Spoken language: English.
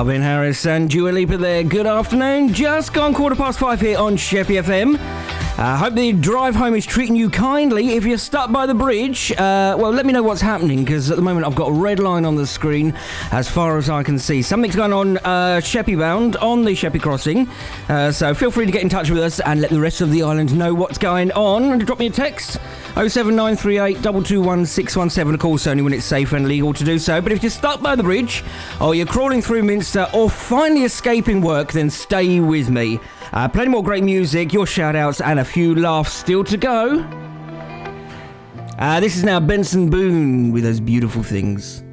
Calvin Harris and Dua Lipa there. Good afternoon. Just gone 5:15 here on Sheppy FM. Hope the drive home is treating you kindly. If you're stuck by the bridge, well, let me know what's happening, because at the moment I've got a red line on the screen as far as I can see. Something's going on Sheppy bound on the Sheppy crossing. So feel free to get in touch with us and let the rest of the island know what's going on. And drop me a text, 07938 221 617. Of course, only when it's safe and legal to do so. But if you're stuck by the bridge, or you're crawling through Minster, or finally escaping work, then stay with me. Plenty more great music, your shout-outs, and a few laughs still to go. This is now Benson Boone with those beautiful things.